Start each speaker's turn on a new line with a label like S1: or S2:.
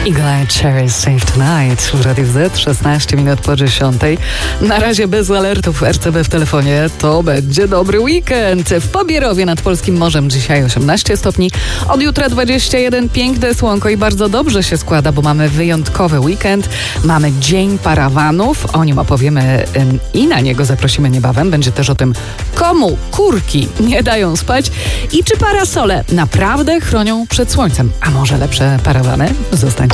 S1: Eagle Cherry Save Tonight w Radiu Z, 16 minut po 10. Na razie bez alertów RCB w telefonie. To będzie dobry weekend. W Pobierowie nad Polskim Morzem dzisiaj 18 stopni. Od jutra 21. Piękne słonko i bardzo dobrze się składa, bo mamy wyjątkowy weekend. Mamy Dzień Parawanów. O nim opowiemy i na niego zaprosimy niebawem. Będzie też o tym, komu kurki nie dają spać i czy parasole naprawdę chronią przed słońcem. A może lepsze parawany? Zostańcie